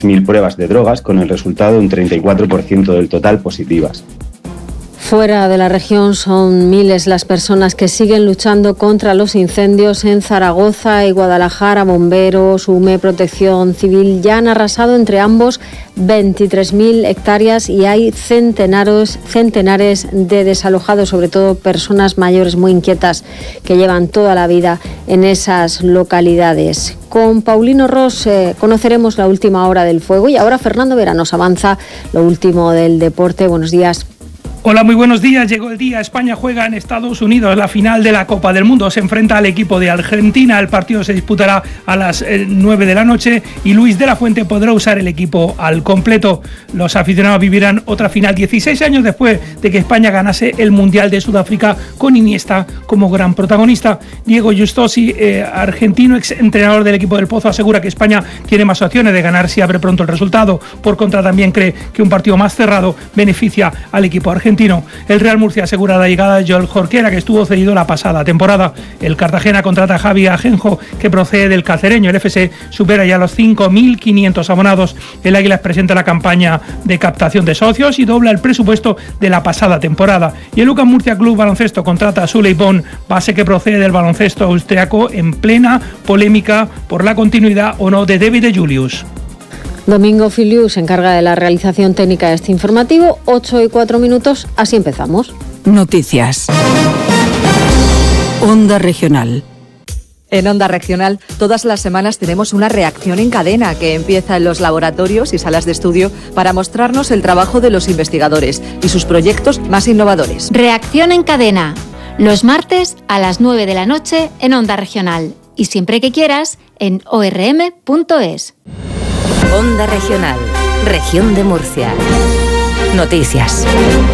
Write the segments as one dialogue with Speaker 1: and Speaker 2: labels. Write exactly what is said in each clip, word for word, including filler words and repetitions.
Speaker 1: mil pruebas de drogas, con el resultado de un treinta y cuatro por ciento del total positivas.
Speaker 2: Fuera de la región son miles las personas que siguen luchando contra los incendios en Zaragoza y Guadalajara. Bomberos, U M E, Protección Civil ya han arrasado entre ambos veintitrés mil hectáreas y hay centenares, centenares de desalojados, sobre todo personas mayores muy inquietas que llevan toda la vida en esas localidades. Con Paulino Ros eh, conoceremos la última hora del fuego y ahora Fernando Vera nos avanza lo último del deporte. Buenos días.
Speaker 3: Hola, muy buenos días. Llegó el día. España juega en Estados Unidos la final de la Copa del Mundo. Se enfrenta al equipo de Argentina. El partido se disputará a las nueve de la noche y Luis de la Fuente podrá usar el equipo al completo. Los aficionados vivirán otra final dieciséis años después de que España ganase el Mundial de Sudáfrica con Iniesta como gran protagonista. Diego Justosi, eh, argentino, ex entrenador del equipo del Pozo, asegura que España tiene más opciones de ganar si abre pronto el resultado. Por contra, también cree que un partido más cerrado beneficia al equipo argentino. El Real Murcia asegura la llegada de Joel Jorquera, que estuvo cedido la pasada temporada. El Cartagena contrata a Javi Ajenjo, que procede del Cacereño. El F C supera ya los cinco mil quinientos abonados. El Águilas presenta la campaña de captación de socios y dobla el presupuesto de la pasada temporada. Y el Lucas Murcia Club Baloncesto contrata a Suley Bon, base que procede del baloncesto austriaco, en plena polémica por la continuidad o no de David de Julius.
Speaker 2: Domingo Filiu se encarga de la realización técnica de este informativo. ocho y cuatro minutos, así empezamos.
Speaker 4: Noticias. Onda Regional.
Speaker 5: En Onda Regional, todas las semanas tenemos una reacción en cadena que empieza en los laboratorios y salas de estudio para mostrarnos el trabajo de los investigadores y sus proyectos más innovadores.
Speaker 6: Reacción en cadena, los martes a las nueve de la noche en Onda Regional y siempre que quieras en o r m punto es.
Speaker 7: Onda Regional, Región de Murcia. Noticias.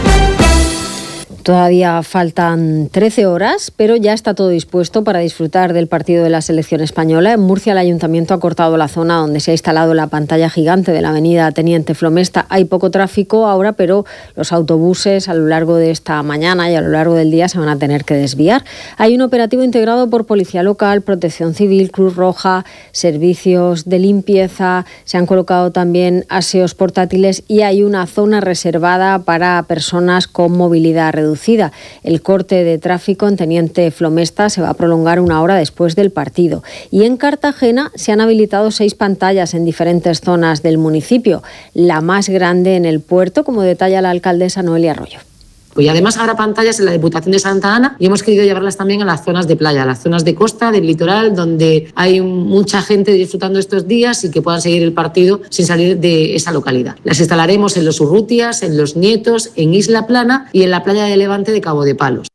Speaker 2: Todavía faltan trece horas, pero ya está todo dispuesto para disfrutar del partido de la selección española. En Murcia, el ayuntamiento ha cortado la zona donde se ha instalado la pantalla gigante de la avenida Teniente Flomesta. Hay poco tráfico ahora, pero los autobuses a lo largo de esta mañana y a lo largo del día se van a tener que desviar. Hay un operativo integrado por Policía Local, Protección Civil, Cruz Roja, servicios de limpieza. Se han colocado también aseos portátiles y hay una zona reservada para personas con movilidad reducida. El corte de tráfico en Teniente Flomesta se va a prolongar una hora después del partido. Y en Cartagena se han habilitado seis pantallas en diferentes zonas del municipio, la más grande en el puerto, como detalla la alcaldesa Noelia Arroyo.
Speaker 8: Y además habrá pantallas en la Diputación de Santa Ana y hemos querido llevarlas también a las zonas de playa, a las zonas de costa, del litoral, donde hay mucha gente disfrutando estos días y que puedan seguir el partido sin salir de esa localidad. Las instalaremos en Los Urrutias, en Los Nietos, en Isla Plana y en la playa de Levante de Cabo de Palos.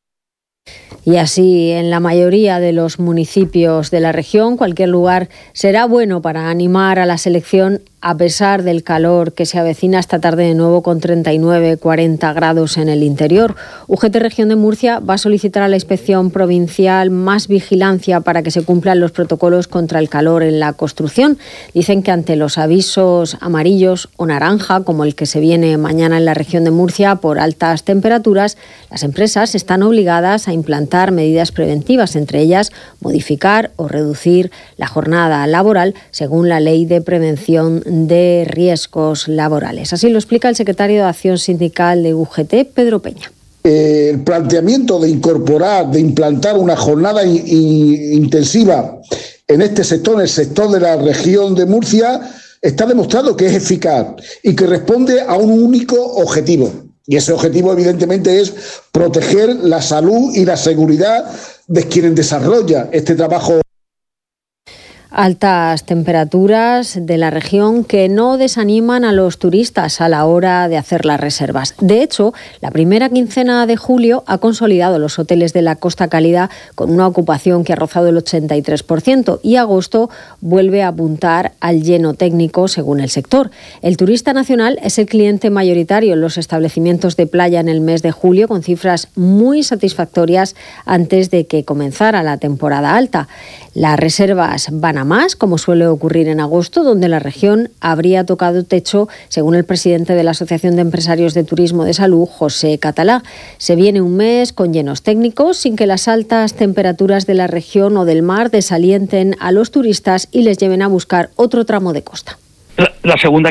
Speaker 2: Y así, en la mayoría de los municipios de la región, cualquier lugar será bueno para animar a la selección a pesar del calor que se avecina esta tarde de nuevo con treinta y nueve a cuarenta grados en el interior. U G T Región de Murcia va a solicitar a la Inspección Provincial más vigilancia para que se cumplan los protocolos contra el calor en la construcción. Dicen que ante los avisos amarillos o naranja, como el que se viene mañana en la región de Murcia por altas temperaturas, las empresas están obligadas a implantar medidas preventivas, entre ellas modificar o reducir la jornada laboral según la Ley de Prevención de Riesgos Laborales. Así lo explica el secretario de Acción Sindical de U G T, Pedro Peña.
Speaker 9: El planteamiento de incorporar, de implantar una jornada in, in, intensiva en este sector, en el sector de la región de Murcia, está demostrado que es eficaz y que responde a un único objetivo. Y ese objetivo, evidentemente, es proteger la salud y la seguridad de quienes desarrollan este trabajo.
Speaker 2: Altas temperaturas de la región que no desaniman a los turistas a la hora de hacer las reservas. De hecho, la primera quincena de julio ha consolidado los hoteles de la Costa Cálida con una ocupación que ha rozado el ochenta y tres por ciento y agosto vuelve a apuntar al lleno técnico según el sector. El turista nacional es el cliente mayoritario en los establecimientos de playa en el mes de julio, con cifras muy satisfactorias antes de que comenzara la temporada alta. Las reservas van a más, como suele ocurrir en agosto, donde la región habría tocado techo, según el presidente de la Asociación de Empresarios de Turismo de Salud, José Catalá. Se viene un mes con llenos técnicos, sin que las altas temperaturas de la región o del mar desalienten a los turistas y les lleven a buscar otro tramo de costa.
Speaker 10: La, la segunda